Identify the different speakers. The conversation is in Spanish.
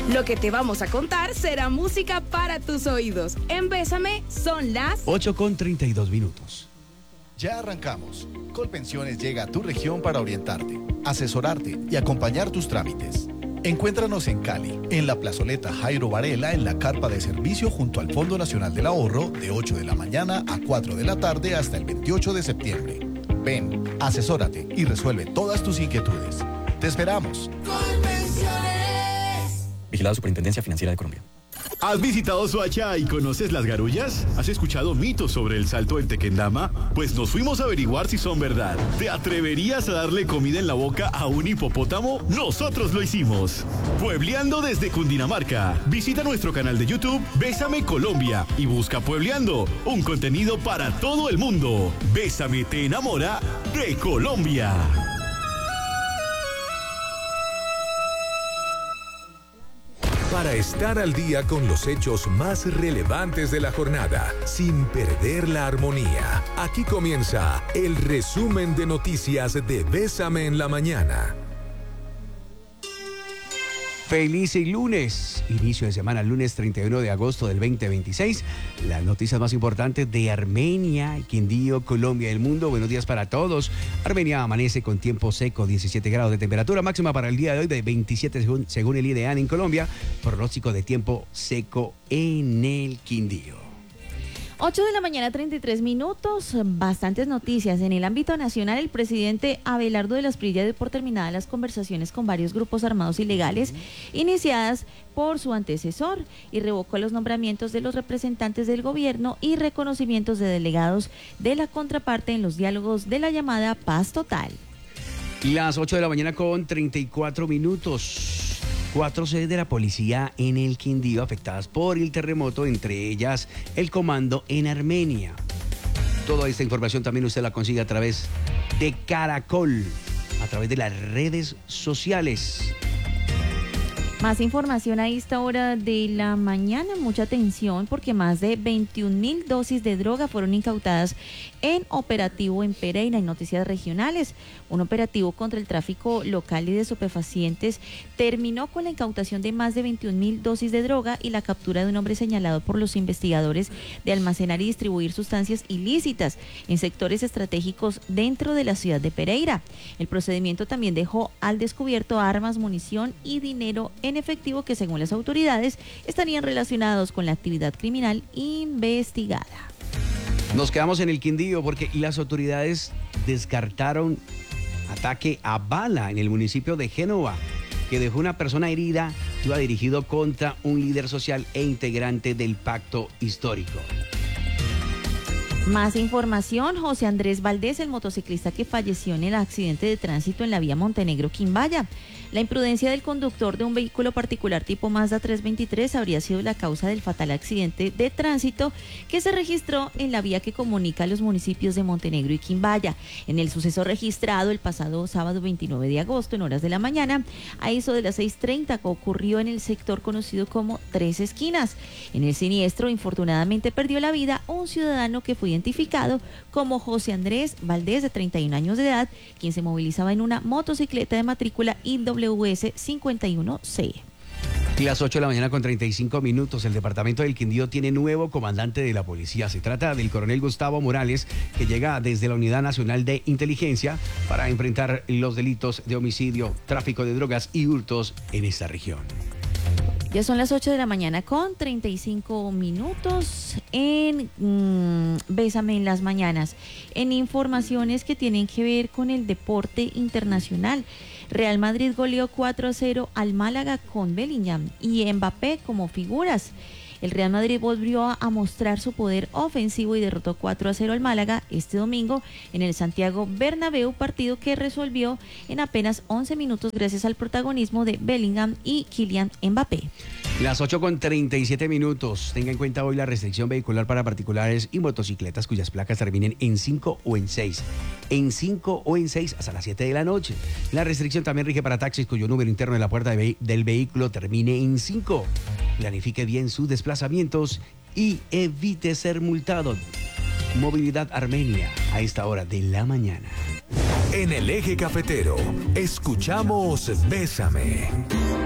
Speaker 1: Lo que te vamos a contar será música para tus oídos. En Bésame son las
Speaker 2: 8:32.
Speaker 3: Ya arrancamos. Colpensiones llega a tu región para orientarte, asesorarte y acompañar tus trámites. Encuéntranos en Cali, en la plazoleta Jairo Varela, en la carpa de servicio junto al Fondo Nacional del Ahorro, de 8 de la mañana a 4 de la tarde hasta el 28 de septiembre. Ven, asesórate y resuelve todas tus inquietudes. ¡Te esperamos!
Speaker 4: Colpensiones.
Speaker 5: Vigilada Superintendencia Financiera de Colombia.
Speaker 6: ¿Has visitado Soacha y conoces las garullas? ¿Has escuchado mitos sobre el salto del Tequendama? Pues nos fuimos a averiguar si son verdad. ¿Te atreverías a darle comida en la boca a un hipopótamo? Nosotros lo hicimos. Puebleando desde Cundinamarca. Visita nuestro canal de YouTube Bésame Colombia y busca Puebleando, un contenido para todo el mundo. Bésame te enamora de Colombia.
Speaker 7: Para estar al día con los hechos más relevantes de la jornada, sin perder la armonía. Aquí comienza el resumen de noticias de Bésame en la Mañana.
Speaker 2: Feliz lunes, inicio de semana, lunes 31 de agosto del 2026. Las noticias más importantes de Armenia, Quindío, Colombia y el mundo. Buenos días para todos. Armenia amanece con tiempo seco, 17 grados de temperatura máxima para el día de hoy de 27 según el IDEAN en Colombia. Pronóstico de tiempo seco en el Quindío.
Speaker 8: 8 de la mañana, 33 minutos, bastantes noticias. En el ámbito nacional, el presidente Abelardo de la Esprilla dio por terminadas las conversaciones con varios grupos armados ilegales iniciadas por su antecesor y revocó los nombramientos de los representantes del gobierno y reconocimientos de delegados de la contraparte en los diálogos de la llamada paz total.
Speaker 2: Las 8 de la mañana con 34 minutos. 4 sedes de la policía en el Quindío afectadas por el terremoto, entre ellas el comando en Armenia. Toda esta información también usted la consigue a través de Caracol, a través de las redes sociales.
Speaker 8: Más información a esta hora de la mañana, mucha atención porque más de 21.000 dosis de droga fueron incautadas en operativo en Pereira, en noticias regionales. Un operativo contra el tráfico local y de estupefacientes terminó con la incautación de más de 21.000 dosis de droga y la captura de un hombre señalado por los investigadores de almacenar y distribuir sustancias ilícitas en sectores estratégicos dentro de la ciudad de Pereira. El procedimiento también dejó al descubierto armas, munición y dinero en efectivo que, según las autoridades, estarían relacionados con la actividad criminal investigada.
Speaker 2: Nos quedamos en el Quindío porque las autoridades descartaron ataque a bala en el municipio de Génova, que dejó una persona herida, iba dirigido contra un líder social e integrante del pacto histórico.
Speaker 8: Más información, José Andrés Valdés, el motociclista que falleció en el accidente de tránsito en la vía Montenegro-Quimbaya. La imprudencia del conductor de un vehículo particular tipo Mazda 323 habría sido la causa del fatal accidente de tránsito que se registró en la vía que comunica los municipios de Montenegro y Quimbaya. En el suceso registrado el pasado sábado 29 de agosto en horas de la mañana, a eso de las 6:30, ocurrió en el sector conocido como Tres Esquinas. En el siniestro, infortunadamente, perdió la vida un ciudadano que fue identificado como José Andrés Valdés, de 31 años de edad, quien se movilizaba en una motocicleta de matrícula IWS 51C.
Speaker 2: Las 8 de la mañana con 35 minutos. El departamento del Quindío tiene nuevo comandante de la policía. Se trata del coronel Gustavo Morales, que llega desde la Unidad Nacional de Inteligencia para enfrentar los delitos de homicidio, tráfico de drogas y hurtos en esta región.
Speaker 8: Ya son las 8 de la mañana con 35 minutos en Bésame en las mañanas. En informaciones que tienen que ver con el deporte internacional. Real Madrid goleó 4-0 al Málaga con Bellingham y Mbappé como figuras. El Real Madrid volvió a mostrar su poder ofensivo y derrotó 4-0 al Málaga este domingo en el Santiago Bernabéu, partido que resolvió en apenas 11 minutos gracias al protagonismo de Bellingham y Kylian Mbappé.
Speaker 2: Las 8 con 37 minutos. Tenga en cuenta hoy la restricción vehicular para particulares y motocicletas cuyas placas terminen en 5 o en 6. En 5 o en 6 hasta las 7 de la noche. La restricción también rige para taxis cuyo número interno de la puerta del vehículo termine en 5. Planifique bien sus desplazamientos y evite ser multado. Movilidad Armenia a esta hora de la mañana.
Speaker 7: En el eje cafetero, escuchamos Bésame.